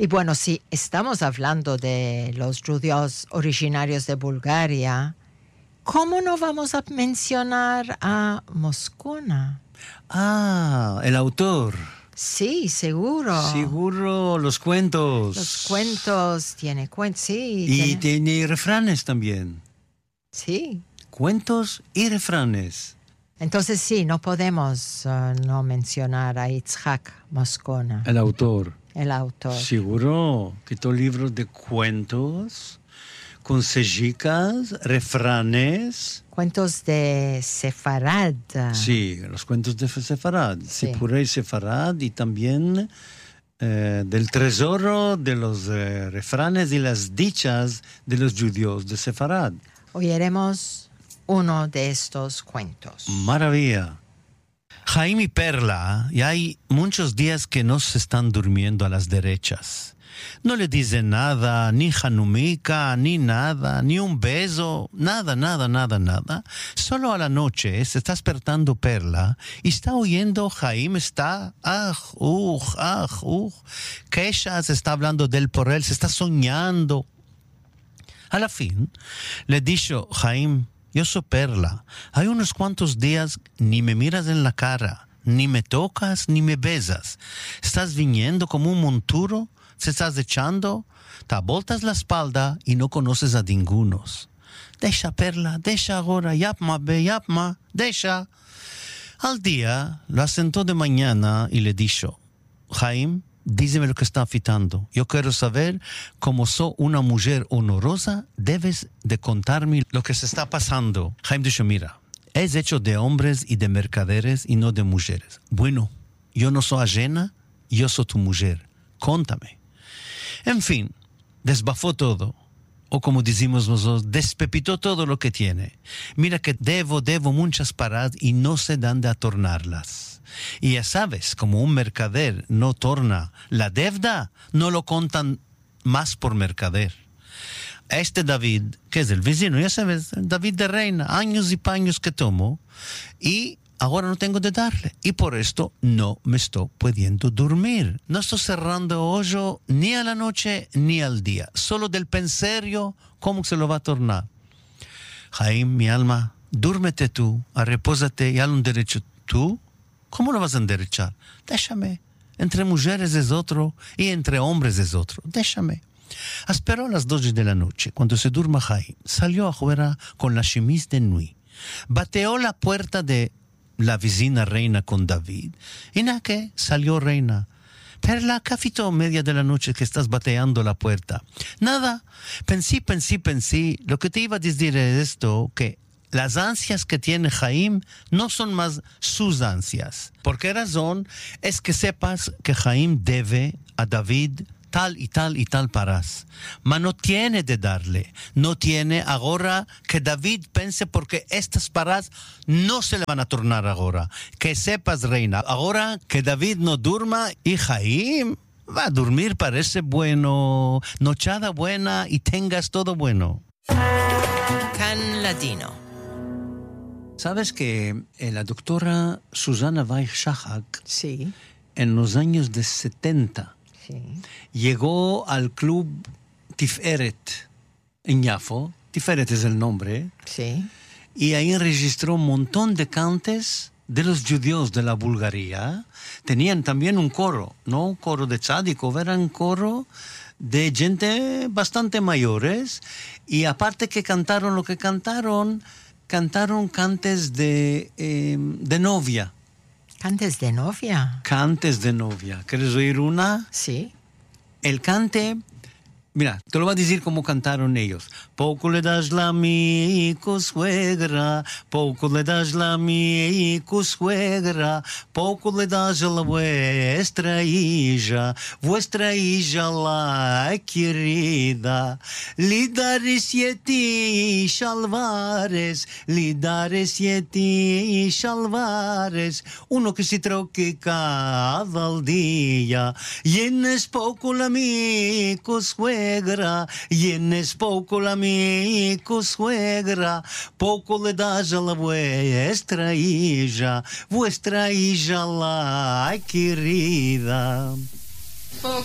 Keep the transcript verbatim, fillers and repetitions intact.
Y bueno, si estamos hablando de los judíos originarios de Bulgaria, ¿cómo no vamos a mencionar a Moscona? Ah, el autor. Sí, seguro. Seguro, los cuentos. Los cuentos, tiene cuentos, sí. Y tiene... tiene refranes también. Sí. Cuentos y refranes. Entonces sí, no podemos uh, no mencionar a Itzhak Moscona. El autor. El autor. Seguro que estos libros de cuentos, consejicas, refranes. Cuentos de Sefarad. Sí, los cuentos de Sefarad. Sí. Sipurei Sefarad y también eh, del tesoro de los eh, refranes y las dichas de los judíos de Sefarad. Oiremos uno de estos cuentos. Maravilla. Jaime y Perla, y hay muchos días que no se están durmiendo a las derechas. No le dice nada, ni Hanumica, ni nada, ni un beso, nada, nada, nada, nada. Solo a la noche se está despertando Perla y está oyendo Jaime está, ah, uh, ah, uh, que ella se está hablando del por él, se está soñando. A la fin, le dijo Jaime, yo soy Perla, hay unos cuantos días ni me miras en la cara, ni me tocas, ni me besas. Estás viniendo como un monturo, se estás echando, te voltas la espalda y no conoces a ningunos. Deja, Perla, deja ahora, yapma, be, yapma, deja. Al día, lo asentó de mañana y le dijo, Jaime, dígame lo que está afitando. Yo quiero saber, como soy una mujer honorosa, debes de contarme lo que se está pasando. Jaime dijo, mira, es hecho de hombres y de mercaderes y no de mujeres. Bueno, yo no soy ajena, yo soy tu mujer. Contame. En fin, desbafó todo. O como decimos nosotros, despepitó todo lo que tiene. Mira que debo, debo muchas paradas y no se dan de atornarlas. Y ya sabes, como un mercader no torna la deuda, no lo contan más por mercader. Este David, que es el vecino, ya sabes, David de Reina, años y paños que tomo, y ahora no tengo de darle. Y por esto no me estoy pudiendo dormir. No estoy cerrando hoyo ni a la noche ni al día. Solo del penserio, ¿cómo se lo va a tornar? Jaime, mi alma, dúrmete tú, repósate y haz un derecho tú. ¿Cómo lo vas a enderechar? Déjame. Entre mujeres es otro y entre hombres es otro. Déjame. Esperó a las doce de la noche, cuando se durma Jaime. Salió afuera con la chemise de nuit. Bateó la puerta de la vecina Reina con David. ¿Y nada que? Salió Reina. Perla, ¿qué afitó media de la noche que estás bateando la puerta? Nada. Pensé, pensé, pensé. Lo que te iba a decir es esto, que las ansias que tiene Jaime no son más sus ansias. ¿Por qué razón? Es que sepas que Jaime debe a David tal y tal y tal paras. Mas no tiene de darle. No tiene ahora que David pense porque estas paras no se le van a tornar ahora. Que sepas, Reina, ahora que David no durma y Jaime va a dormir, parece bueno. Nochada buena y tengas todo bueno. Can Latino. ¿Sabes que eh, la doctora Susana Weich-Shahak, Sí. en los años de setenta, Sí. llegó al club Tiferet en Yafo? Tiferet es el nombre. Sí. Y ahí registró un montón de cantes de los judíos de la Bulgaria. Tenían también un coro, no un coro de tzadikov, era un coro de gente bastante mayores. Y aparte que cantaron lo que cantaron, cantaron cantes de, eh, de novia. ¿Cantes de novia? Cantes de novia. ¿Quieres oír una? Sí. El cante, mira, te lo voy a decir cómo cantaron ellos. Poco le das la mi suegra, poco le das la mi suegra, poco le das la vuestra hija, vuestra hija la querida. Li daré siete shalvares, li daré siete shalvares, uno que se troque cada día. Y en es poco la mi suegra, y en es poco la mi suegra, poco le das a la vuestra hija, vuestra hija la querida.